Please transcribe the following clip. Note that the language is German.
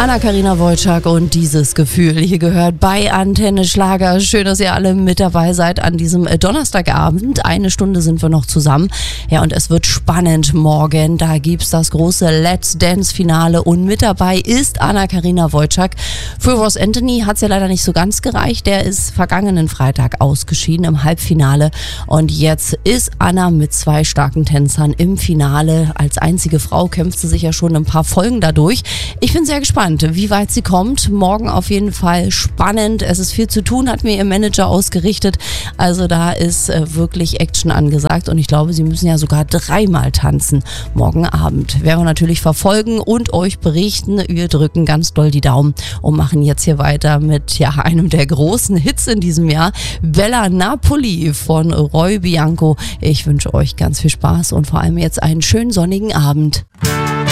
Anna-Karina Wojcik und dieses Gefühl hier gehört bei Antenne Schlager. Schön, dass ihr alle mit dabei seid an diesem Donnerstagabend. Eine Stunde sind wir noch zusammen. Ja, und es wird spannend morgen. Da gibt's das große Let's Dance Finale und mit dabei ist Anna-Karina Wojcik. Für Ross Anthony hat's ja leider nicht so ganz gereicht. Der ist vergangenen Freitag ausgeschieden im Halbfinale und jetzt ist Anna mit 2 starken Tänzern im Finale. Als einzige Frau kämpft sie sich ja schon ein paar Folgen dadurch. Ich bin sehr gespannt, wie weit sie kommt. Morgen auf jeden Fall spannend. Es ist viel zu tun, hat mir ihr Manager ausgerichtet. Also da ist wirklich Action angesagt und ich glaube, sie müssen ja sogar 3-mal tanzen morgen Abend. Werden wir natürlich verfolgen und euch berichten. Wir drücken ganz doll die Daumen und machen jetzt hier weiter mit einem der großen Hits in diesem Jahr. Bella Napoli von Roy Bianco. Ich wünsche euch ganz viel Spaß und vor allem jetzt einen schönen sonnigen Abend.